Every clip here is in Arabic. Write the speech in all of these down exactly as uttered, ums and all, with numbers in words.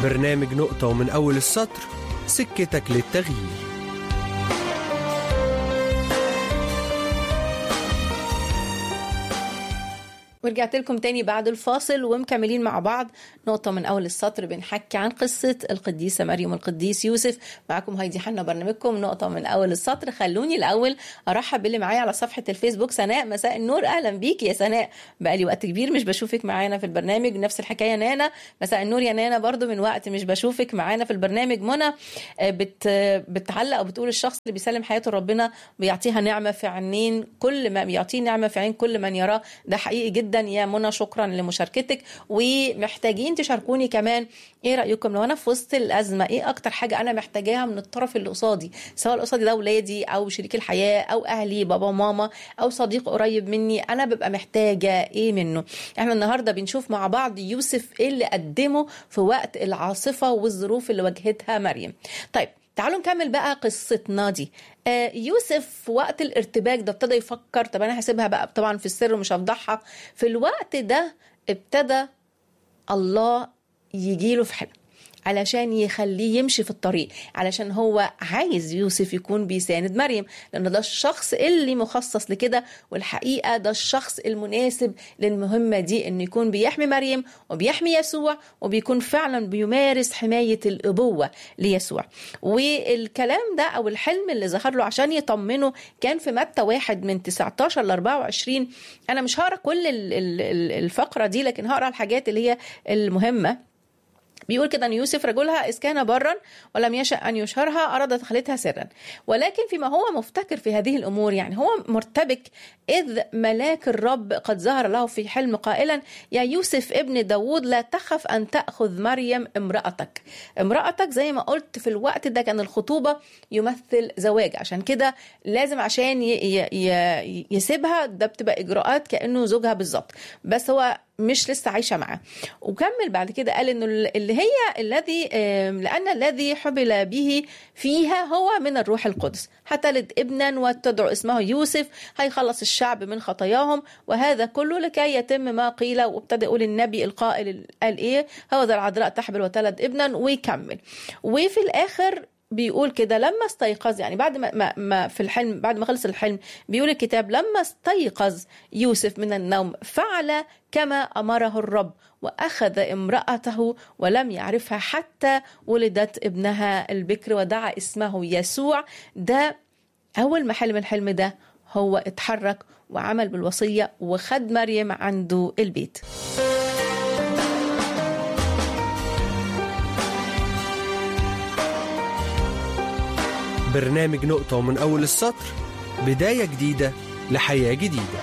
برنامج نقطة ومن أول السطر، سكتك للتغيير. ورجعت لكم تاني بعد الفاصل ومكملين مع بعض نقطة من أول السطر، بنحكي عن قصة القديسة مريم والقديس يوسف. معكم هايدي حنا، برنامجكم نقطة من أول السطر. خلوني الأول أرحب باللي معايا على صفحة الفيسبوك. سناء، مساء النور، أهلا بيك يا سناء، بقالي وقت كبير مش بشوفك معانا في البرنامج. نفس الحكاية نانا، مساء النور يا نانا، برضو من وقت مش بشوفك معانا في البرنامج. منى بت بتعلق وبتقول الشخص اللي بيسلم حياته ربنا بيعطيها نعمة في عينين كل ما بيعطيه نعمة في عين كل من يراه. ده حقيقي جدا يا منى، شكرا لمشاركتك. ومحتاجين تشاركوني كمان ايه رأيكم لو انا في وسط الأزمة، ايه اكتر حاجة انا محتاجاها من الطرف اللي قصادي، سواء اللي قصادي ده اولادي او شريك الحياة او اهلي بابا وماما او صديق قريب مني، انا ببقى محتاجة ايه منه. احنا النهاردة بنشوف مع بعض يوسف ايه اللي قدمه في وقت العاصفة والظروف اللي واجهتها مريم. طيب تعالوا نكمل بقى قصتنا دي. آه يوسف في وقت الارتباك ده ابتدى يفكر، طب انا هسيبها بقى طبعا في السر ومش هفضحها. في الوقت ده ابتدى الله يجيله في حلم علشان يخليه يمشي في الطريق، علشان هو عايز يوسف يكون بيساند مريم، لأنه ده الشخص اللي مخصص لكده، والحقيقة ده الشخص المناسب للمهمة دي، انه يكون بيحمي مريم وبيحمي يسوع وبيكون فعلا بيمارس حماية الأبوة ليسوع. والكلام ده أو الحلم اللي ظهر له عشان يطمنه كان في متى واحد من تسعة عشر ل أربعة وعشرين. أنا مش هقرأ كل الفقرة دي، لكن هقرأ الحاجات اللي هي المهمة. بيقول كده أن يوسف رجلها إذ كان برا ولم يشأ أن يشهرها أراد دخلتها سرا، ولكن فيما هو مفتكر في هذه الأمور، يعني هو مرتبك، إذ ملاك الرب قد ظهر له في حلم قائلا يا يوسف ابن داود لا تخف أن تأخذ مريم امرأتك. امرأتك زي ما قلت في الوقت ده كان الخطوبة يمثل زواج، عشان كده لازم عشان يسيبها ده بتبقى إجراءات كأنه زوجها بالظبط، بس هو مش لسه عايشة معاه. وكمل بعد كده قال انه اللي هي الذي لأن الذي حبل به فيها هو من الروح القدس، هتلد ابنا وتدعو اسمه يوسف، هيخلص الشعب من خطاياهم، وهذا كله لكي يتم ما قيل. وابتدى يقول النبي القائل قال ايه، هو ذا العذراء تحبل وتلد ابنا، ويكمل. وفي الآخر بيقول كده لما استيقظ، يعني بعد ما, ما, ما في الحلم، بعد ما خلص الحلم بيقول الكتاب لما استيقظ يوسف من النوم فعل كما أمره الرب وأخذ امرأته ولم يعرفها حتى ولدت ابنها البكر ودعا اسمه يسوع. ده أول ما حلم الحلم ده هو اتحرك وعمل بالوصية وخد مريم عنده البيت. برنامج نقطة ومن أول السطر، بداية جديدة لحياة جديدة.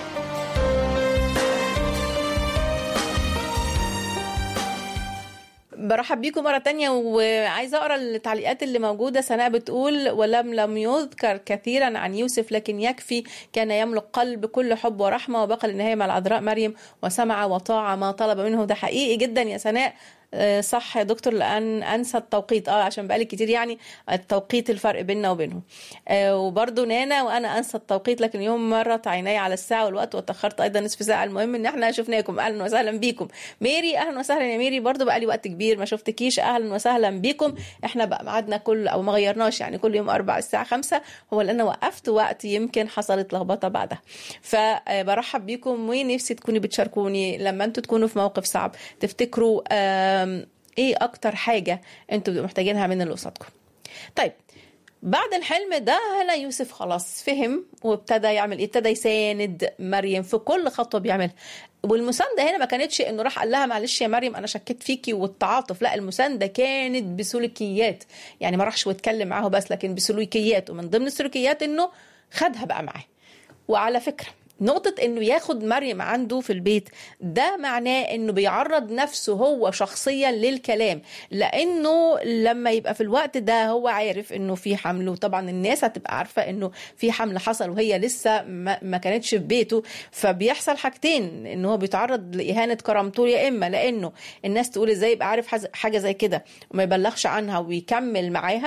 برحب بيكم مرة تانية، وعايزة أقرأ التعليقات اللي موجودة. سناء بتقول ولم لم يذكر كثيرا عن يوسف لكن يكفي كان يملك قلب كل حب ورحمة، وبقى للنهاية مع العذراء مريم وسمع وطاع ما طلب منه. ده حقيقي جدا يا سناء، صح يا دكتور، لأن أنسى التوقيت اه عشان بقالي كتير يعني التوقيت الفرق بيننا وبينهم. آه وبرضو نانا وأنا أنسى التوقيت، لكن يوم مرت عيني على الساعة والوقت واتأخرت أيضا نصف ساعة. المهم إن احنا شفناكم، أهلا وسهلا بيكم. ميري أهلا وسهلا يا ميري، برضو بقالي وقت كبير ما شفتكيش، أهلا وسهلا بيكم. احنا بقى معادنا كل أو ما غيرناش يعني كل يوم أربع الساعة خمسة، هو لأن وقفت وقت يمكن حصلت لخبطة بعدها. فبرحب بيكم ونفسي تكوني بتشاركوني لما أنتوا تكونوا في موقف صعب، تفتكروا ايه اكتر حاجة انتوا محتاجينها من اللي قصادكم. طيب بعد الحلم ده هنا يوسف خلاص فهم وابتدى يعمل ايه، ابتدى يساند مريم في كل خطوة بيعملها. والمساندة هنا ما كانتش انه راح قال لها معلش يا مريم انا شكيت فيكي والتعاطف، لا المساندة كانت بسلوكيات، يعني ما راحش واتكلم معاه بس لكن بسلوكيات، ومن ضمن السلوكيات انه خدها بقى معاه. وعلى فكرة نقطة انه ياخد مريم عنده في البيت ده معناه انه بيعرض نفسه هو شخصيا للكلام، لانه لما يبقى في الوقت ده هو عارف انه في حمل، وطبعا الناس هتبقى عارفة انه في حمل حصل وهي لسه ما كانتش في بيته، فبيحصل حاجتين، انه هو بيتعرض لإهانة كرامته، يا اما لانه الناس تقول ازاي يبقى عارف حاجة زي كده وما يبلغش عنها ويكمل معاها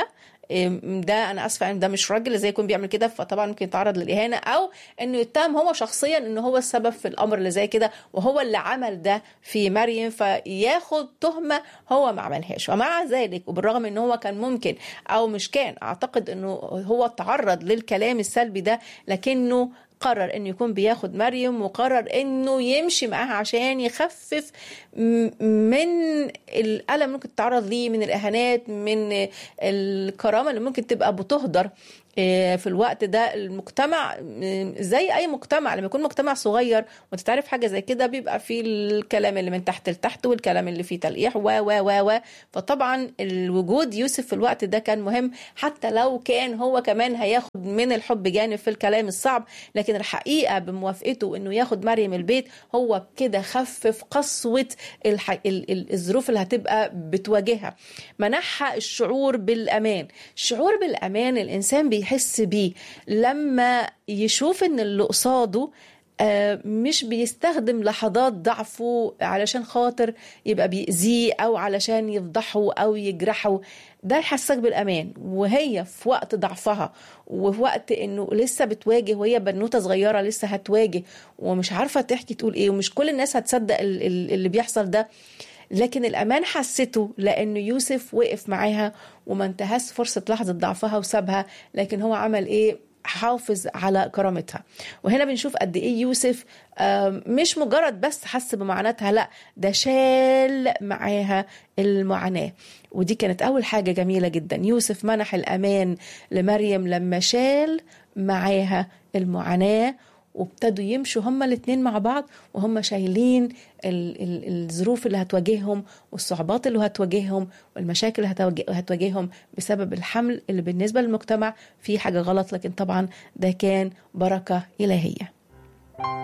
ده انا اسفه ان ده مش راجل زي يكون بيعمل كده، فطبعا ممكن يتعرض للاهانه، او انه يتهم هو شخصيا انه هو السبب في الامر اللي زي كده وهو اللي عمل ده في مريم، فياخد تهمه هو ما عملهاش. ومع ذلك وبالرغم ان هو كان ممكن او مش كان اعتقد انه هو تعرض للكلام السلبي ده، لكنه قرر انه يكون بياخد مريم وقرر انه يمشي معاها عشان يخفف من الألم اللي ممكن تتعرض ليه، من الإهانات، من الكرامة اللي ممكن تبقى بتهدر في الوقت ده. المجتمع زي أي مجتمع لما يكون مجتمع صغير وتتعرف حاجة زي كده بيبقى فيه الكلام اللي من تحت لتحت والكلام اللي فيه تلقيح و و و و فطبعا الوجود يوسف في الوقت ده كان مهم، حتى لو كان هو كمان هياخد من الحب جانب في الكلام الصعب، لكن الحقيقة بموافقته انه ياخد مريم البيت هو كده خفف قسوة الح... الظروف اللي هتبقى بتواجهها. منحها الشعور بالأمان. الشعور بالأمان الإنسان بيحس بيه لما يشوف ان اللي قصاده مش بيستخدم لحظات ضعفه علشان خاطر يبقى بيأذيه أو علشان يفضحه أو يجرحه. ده يحسسك بالأمان وهي في وقت ضعفها وفي وقت إنه لسه بتواجه وهي بنوتة صغيرة لسه هتواجه ومش عارفة تحكي تقول إيه، ومش كل الناس هتصدق اللي بيحصل ده، لكن الأمان حسته لأنه يوسف وقف معاها وما انتهاش فرصة لحظة ضعفها وسابها، لكن هو عمل إيه؟ حافظ على كرامتها. وهنا بنشوف قد ايه يوسف مش مجرد بس حس بمعاناتها، لا ده شال معاها المعاناة. ودي كانت اول حاجة جميلة جدا، يوسف منح الامان لمريم لما شال معاها المعاناة، وابتدوا يمشوا هما الاثنين مع بعض وهم شايلين الظروف اللي هتواجههم والصعوبات اللي هتواجههم والمشاكل اللي هتواجههم بسبب الحمل اللي بالنسبة للمجتمع فيه حاجة غلط، لكن طبعا ده كان بركة إلهية.